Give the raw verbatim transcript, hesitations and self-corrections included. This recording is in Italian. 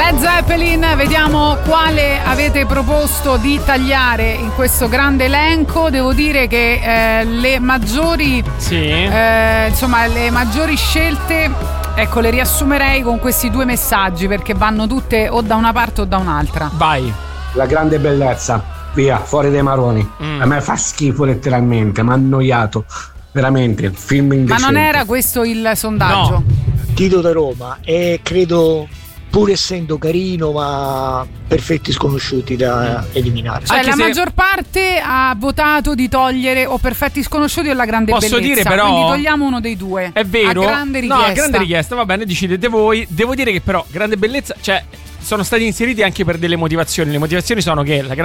Led Zeppelin, vediamo quale avete proposto di tagliare in questo grande elenco. Devo dire che eh, le maggiori sì. eh, insomma le maggiori scelte, ecco, le riassumerei con questi due messaggi, perché vanno tutte o da una parte o da un'altra. Vai. La grande bellezza, via, fuori dai maroni. Mm. A me fa schifo letteralmente, mi ha annoiato veramente il film indecente. Ma non era questo il sondaggio? No. Tito da Roma, e credo, pur essendo carino, ma perfetti sconosciuti da eliminare. Cioè Anche la se... maggior parte ha votato di togliere o perfetti sconosciuti o la grande Posso bellezza. dire però, quindi togliamo uno dei due. È vero. A grande richiesta. No, a grande richiesta, va bene, decidete voi. Devo dire che però grande bellezza, cioè sono stati inseriti anche per delle motivazioni. Le motivazioni sono che la